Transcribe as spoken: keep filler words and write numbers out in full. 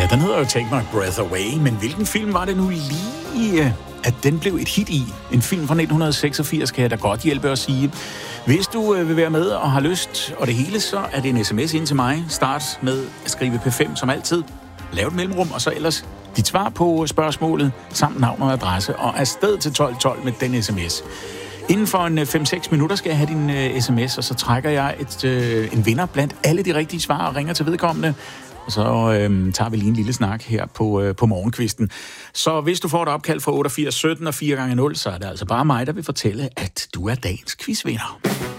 Ja, den hedder jo Take My Breath Away, men hvilken film var det nu lige, at den blev et hit i? En film fra nitten seksogfirs, kan jeg da godt hjælpe at sige. Hvis du vil være med og har lyst, og det hele, så er det en sms ind til mig. Start med at skrive P fem som altid. Lav et mellemrum, og så ellers dit svar på spørgsmålet, samt navn og adresse, og afsted til tolv tolv med den sms. Inden for en fem seks minutter skal jeg have din uh, sms, og så trækker jeg et, uh, en vinder blandt alle de rigtige svar og ringer til vedkommende. Og så øh, tager vi lige en lille snak her på, øh, på morgenkvisten. Så hvis du får et opkald fra otteogfirs sytten og fire gange nul, så er det altså bare mig, der vil fortælle, at du er dagens quizvinder.